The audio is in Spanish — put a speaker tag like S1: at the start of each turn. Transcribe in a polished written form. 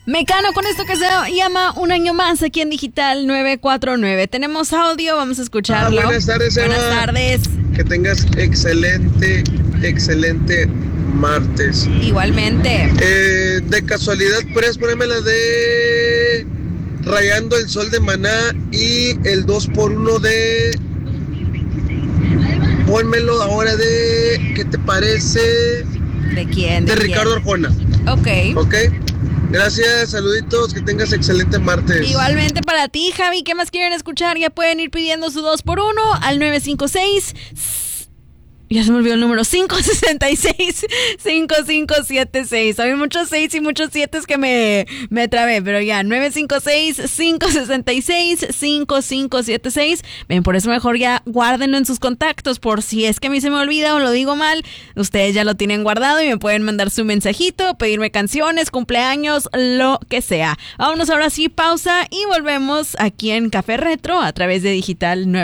S1: Mecano con esto que se llama Un Año Más aquí en Digital 949. Tenemos audio, vamos a escucharlo.
S2: Buenas tardes, Eva.
S1: Buenas tardes.
S2: Que tengas excelente martes.
S1: Igualmente.
S2: De casualidad, ¿puedes ponerme la de Rayando el Sol de Maná y el 2x1 de... Pónmelo ahora de... ¿Qué te parece?
S1: ¿De quién?
S2: De Ricardo Arjona.
S1: Ok.
S2: Gracias, saluditos, que tengas excelente martes.
S1: Igualmente para ti, Javi. ¿Qué más quieren escuchar? Ya pueden ir pidiendo su 2x1 al 956. Ya se me olvidó el número, 566-5576. Hay muchos 6 y muchos 7 que me trabé, pero ya, 956-566-5576. Ven, por eso mejor ya guárdenlo en sus contactos, por si es que a mí se me olvida o lo digo mal, ustedes ya lo tienen guardado y me pueden mandar su mensajito, pedirme canciones, cumpleaños, lo que sea. Vámonos ahora sí, pausa y volvemos aquí en Café Retro a través de Digital 9.